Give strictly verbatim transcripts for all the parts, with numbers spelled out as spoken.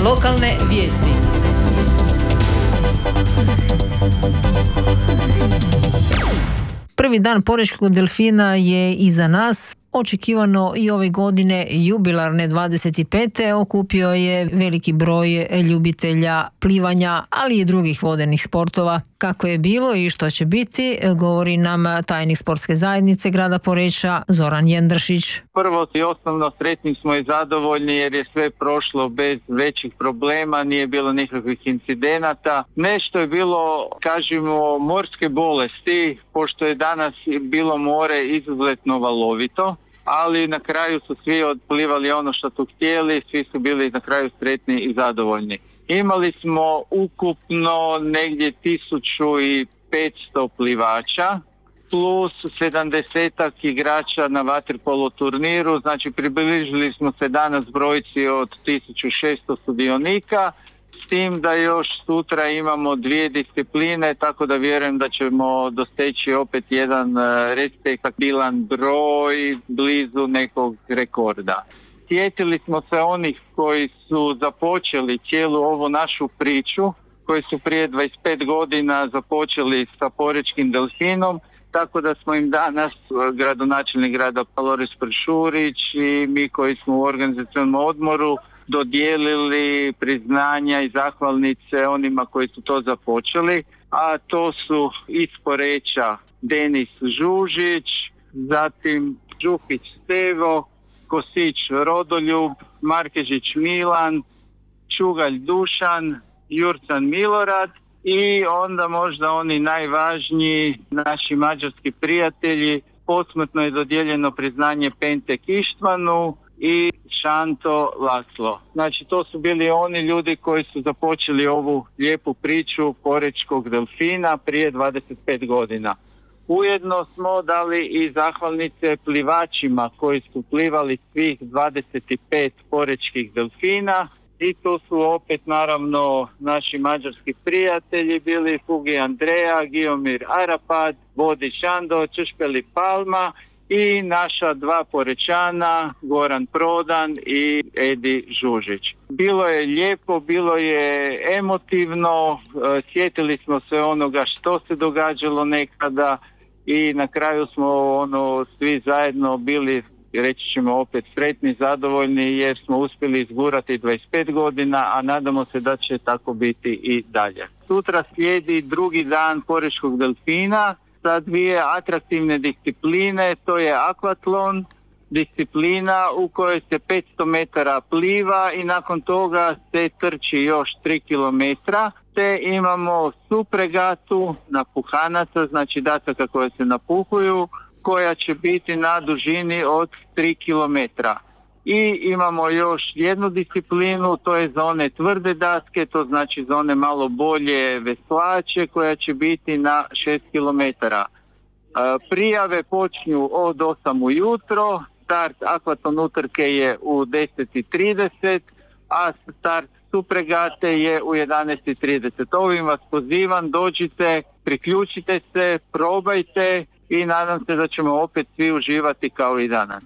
Lokalne vijesti. Prvi dan Porečkog delfina je iza nas. Očekivano i ove godine jubilarne dvadeset pete okupio je veliki broj ljubitelja plivanja, ali i drugih vodenih sportova. Kako je bilo i što će biti, govori nam tajnik sportske zajednice grada Poreča Zoran Jendršić. Prvo i osnovno sretni smo i zadovoljni jer je sve prošlo bez većih problema, nije bilo nikakvih incidenata. Nešto je bilo, kažemo, morske bolesti, pošto je danas bilo more izuzetno valovito, ali na kraju su svi odplivali ono što su htjeli, svi su bili na kraju sretni i zadovoljni. Imali smo ukupno negdje tisuću petsto plivača plus sedamdesetak igrača na vaterpolo turniru, znači približili smo se danas brojci od tisuću šesto sudionika, s tim da još sutra imamo dvije discipline, tako da vjerujem da ćemo dosteći opet jedan respektabilan broj blizu nekog rekorda. Sjetili smo se onih koji su započeli cijelu ovu našu priču, koji su prije dvadeset pet godina započeli sa Porečkim delfinom, tako da smo im danas, gradonačelnik grada Loris Pršurić i mi koji smo u organizacionom odmoru, dodijelili priznanja i zahvalnice onima koji su to započeli, a to su iz Poreča Denis Žužić, zatim Đukić Stevo, Kosić Rodoljub, Markežić Milan, Čugalj Dušan, Jurcan Milorad i onda možda oni najvažniji, naši mađarski prijatelji. Posmrtno je dodijeljeno priznanje Pentek Ištvanu i Šanto Laslo. Znači to su bili oni ljudi koji su započeli ovu lijepu priču Porečkog delfina prije dvadeset pet godina. Ujedno smo dali i zahvalnice plivačima koji su plivali svih dvadeset pet porečkih delfina i to su opet naravno naši mađarski prijatelji bili Fugi Andreja, Giomir Arapad, Bodić Ando, Češpeli Palma i naša dva Porečana, Goran Prodan i Edi Žužić. Bilo je lijepo, bilo je emotivno, sjetili smo se onoga što se događalo nekada i na kraju smo ono svi zajedno bili, reći ćemo opet, sretni, zadovoljni jer smo uspjeli izgurati dvadeset pet godina, a nadamo se da će tako biti i dalje. Sutra slijedi drugi dan Porečkog delfina sa dvije atraktivne discipline, to je akvatlon, disciplina u kojoj se petsto metara pliva i nakon toga se trči još tri kilometra, te imamo supregatu napuhanaca, znači dataka koje se napuhuju, koja će biti na dužini od tri kilometra. I imamo još jednu disciplinu, to je za one tvrde daske, to znači za one malo bolje veslače, koja će biti na šest kilometara. Prijave počinju od osam ujutro, start akvaton utrke je u deset i trideset, a start supregate je u jedanaest i trideset. Ovim vas pozivam, dođite, priključite se, probajte i nadam se da ćemo opet svi uživati kao i danas.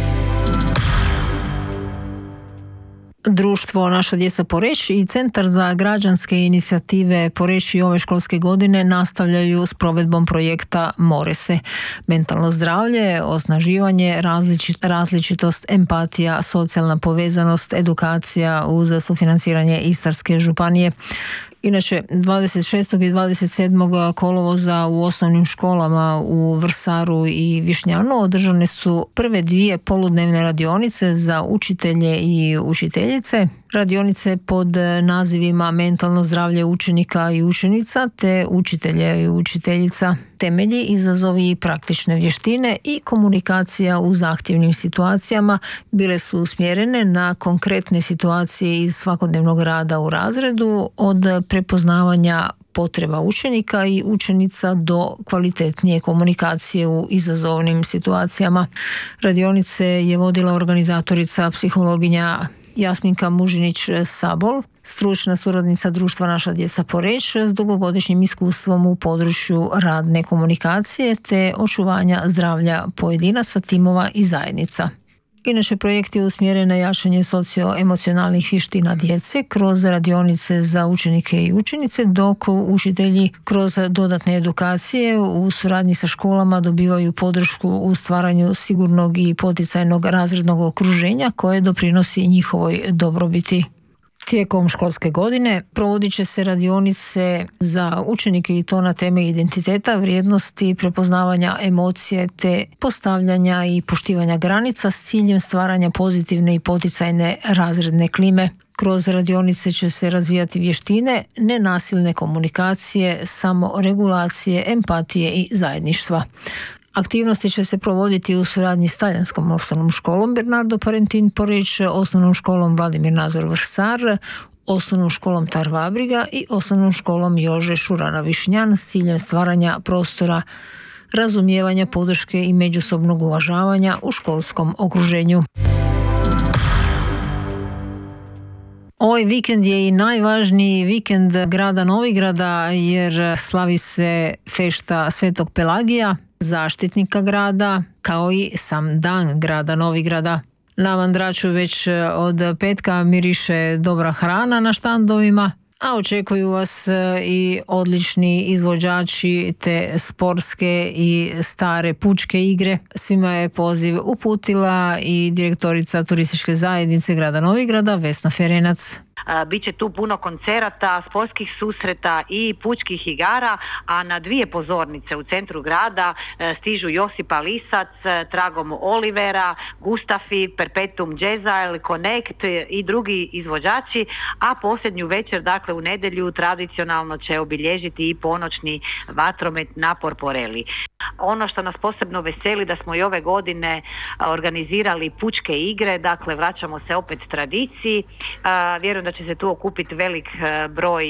Društvo Naša djeca Poreč i Centar za građanske inicijative Poreč i ove školske godine nastavljaju s provedbom projekta More se. Mentalno zdravlje, osnaživanje, različit, različitost, empatija, socijalna povezanost, edukacija uz sufinanciranje Istarske županije. Inače, dvadeset šestog i dvadeset sedmog kolovoza u osnovnim školama u Vrsaru i Višnjanu održane su prve dvije poludnevne radionice za učitelje i učiteljice. Radionice pod nazivima Mentalno zdravlje učenika i učenica te učitelja i učiteljica, temelji, izazovi i praktične vještine i komunikacija u zahtjevnim situacijama bile su usmjerene na konkretne situacije iz svakodnevnog rada u razredu, od prepoznavanja potreba učenika i učenica do kvalitetnije komunikacije u izazovnim situacijama. Radionice je vodila organizatorica psihologinja Jasminka Mužinić-Sabol, stručna suradnica društva Naša djeca Poreč s dugogodišnjim iskustvom u području radne komunikacije te očuvanja zdravlja pojedinaca, timova i zajednica. Inače, projekt je usmjeren na jačanje socioemocionalnih vještina djece kroz radionice za učenike i učenice, dok učitelji kroz dodatne edukacije u suradnji sa školama dobivaju podršku u stvaranju sigurnog i poticajnog razrednog okruženja koje doprinosi njihovoj dobrobiti. Tijekom školske godine provodit će se radionice za učenike i to na teme identiteta, vrijednosti, prepoznavanja emocije te postavljanja i poštivanja granica s ciljem stvaranja pozitivne i poticajne razredne klime. Kroz radionice će se razvijati vještine nenasilne komunikacije, samoregulacije, empatije i zajedništva. Aktivnosti će se provoditi u suradnji s talijanskom osnovnom školom Bernardo Parentin Poreć, osnovnom školom Vladimir Nazor Vrsar, osnovnom školom Tarvabriga i osnovnom školom Jože Šurana Višnjan s ciljem stvaranja prostora razumijevanja, podrške i međusobnog uvažavanja u školskom okruženju. Ovaj vikend je i najvažniji vikend grada Novigrada jer slavi se fešta Svetog Pelagija, zaštitnika grada, kao i sam dan grada Novigrada. Na Mandraču već od petka miriše dobra hrana na štandovima, a očekuju vas i odlični izvođači te sportske i stare pučke igre. Svima je poziv uputila i direktorica turističke zajednice grada Novigrada Vesna Ferenac. Biće tu puno koncerata, sportskih susreta i pučkih igara, a na dvije pozornice u centru grada stižu Josipa Lisac, tragom Olivera, Gustafi, Perpetuum Jezzail, Connect i drugi izvođači, a posljednju večer, dakle u nedjelju, tradicionalno će obilježiti i ponoćni vatromet na Porporelli. Ono što nas posebno veseli da smo i ove godine organizirali pučke igre, dakle vraćamo se opet tradiciji. Vjerujem da će se tu okupiti velik broj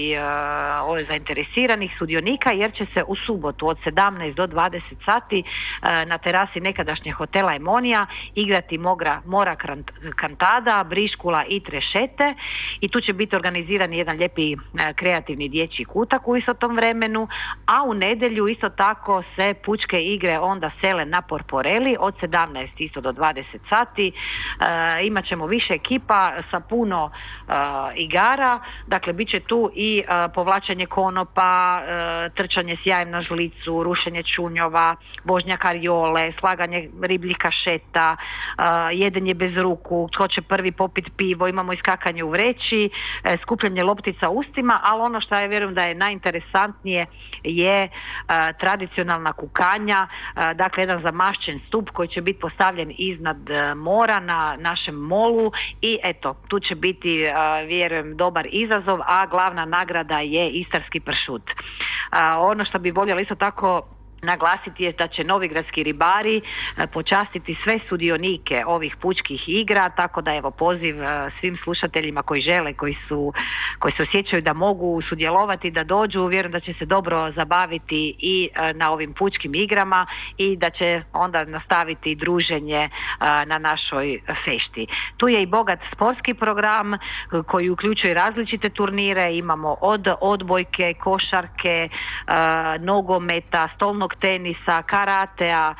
ove zainteresiranih sudionika jer će se u subotu od sedamnaest do dvadeset sati na terasi nekadašnjeg hotela Emonija igrati Mogra, Mora Kantada, Briškula i Trešete i tu će biti organiziran jedan lijepi kreativni dječji kutak u istom tom vremenu, a u nedjelju isto tako se pučke igre onda sele na Porporelli od sedamnaest isto do dvadeset sati. E, imat ćemo više ekipa sa puno e, igara, dakle bit će tu i e, povlačenje konopa, e, trčanje s jajem na žlicu, rušenje čunjova, vožnja karijole, slaganje ribljih kašeta, e, jedenje bez ruku, tko će prvi popit pivo, imamo iskakanje u vreći, e, skupljanje loptica ustima, ali ono što ja vjerujem da je najinteresantnije je e, tradicionalna kukanja, e, dakle jedan zamašćen stup koji će biti postavljen iznad e, mora na našem molu i eto, tu će biti e, vjerujem dobar izazov, a glavna nagrada je istarski pršut. E, ono što bi voljela isto tako naglasiti je da će novigradski ribari počastiti sve sudionike ovih pučkih igra, tako da evo poziv svim slušateljima koji žele, koji su, koji se osjećaju da mogu sudjelovati, da dođu, vjerujem da će se dobro zabaviti i na ovim pučkim igrama i da će onda nastaviti druženje na našoj fešti. Tu je i bogat sportski program koji uključuje različite turnire, imamo od odbojke, košarke, nogometa, stolnog tenisa, karatea,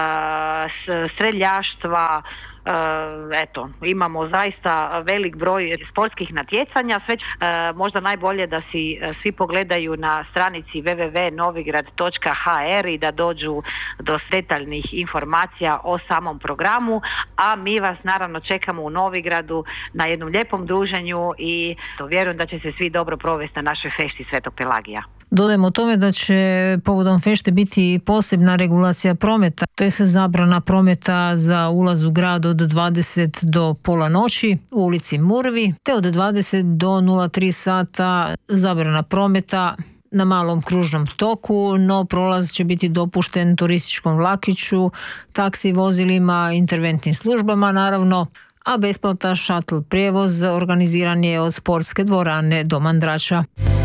streljaštva, eto, imamo zaista velik broj sportskih natjecanja, sve možda najbolje da si svi pogledaju na stranici w w w točka novigrad točka h r i da dođu do detaljnih informacija o samom programu, a mi vas naravno čekamo u Novigradu na jednom lijepom druženju i to vjerujem da će se svi dobro provesti na našoj fešti Svetog Pelagija. Dodajmo tome da će povodom fešte biti posebna regulacija prometa, to je se zabrana prometa za ulaz u grad od dvadeset do pola noći u ulici Murvi, te od dvadeset do nula tri sata zabrana prometa na malom kružnom toku, no prolaz će biti dopušten turističkom vlakiću, taksi vozilima, interventnim službama naravno, a besplatan šatl prijevoz organiziran je od sportske dvorane do Mandrača.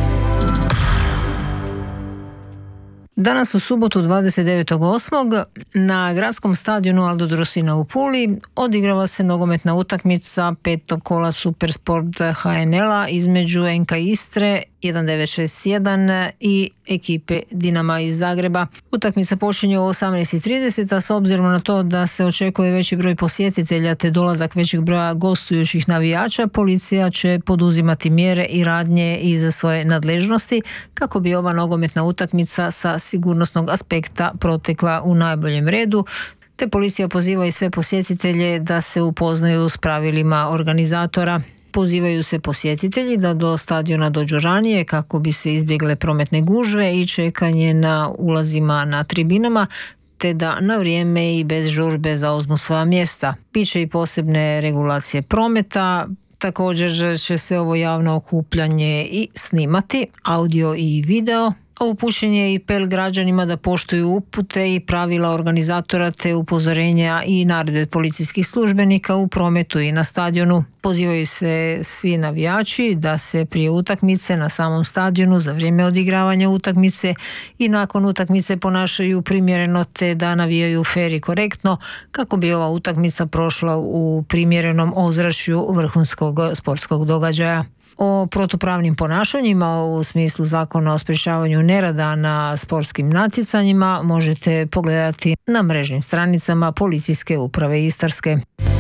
Danas u subotu dvadeset devetog osmog na gradskom stadionu Aldo Drosina u Puli odigrava se nogometna utakmica petog kola Supersport H N L-a između N K Istre jedan devet šest jedan i ekipe Dinama iz Zagreba. Utakmica počinje u osamnaest i trideset, a s obzirom na to da se očekuje veći broj posjetitelja te dolazak većeg broja gostujućih navijača, policija će poduzimati mjere i radnje iz svoje nadležnosti kako bi ova nogometna utakmica sa sigurnosnog aspekta protekla u najboljem redu, te policija poziva i sve posjetitelje da se upoznaju s pravilima organizatora. Pozivaju se posjetitelji da do stadiona dođu ranije kako bi se izbjegle prometne gužve i čekanje na ulazima na tribinama, te da na vrijeme i bez žurbe zauzmu svoja mjesta. Biće i posebne regulacije prometa. Također će se ovo javno okupljanje i snimati, audio i video, a upućen je i apel građanima da poštuju upute i pravila organizatora te upozorenja i naredbe policijskih službenika u prometu i na stadionu. Pozivaju se svi navijači da se prije utakmice na samom stadionu, za vrijeme odigravanja utakmice i nakon utakmice ponašaju primjereno te da navijaju fer i korektno kako bi ova utakmica prošla u primjerenom ozračju vrhunskog sportskog događaja. O protupravnim ponašanjima u smislu Zakona o sprječavanju nerada na sportskim natjecanjima možete pogledati na mrežnim stranicama Policijske uprave Istarske.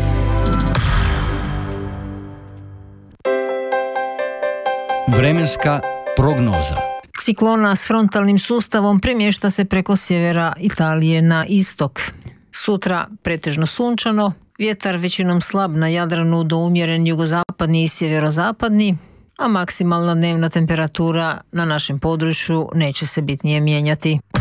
Vremenska prognoza. Ciklona s frontalnim sustavom premješta se preko sjevera Italije na istok. Sutra pretežno sunčano, vjetar većinom slab na Jadranu do umjeren jugozapadni i sjeverozapadni, a maksimalna dnevna temperatura na našem području neće se bitnije mijenjati.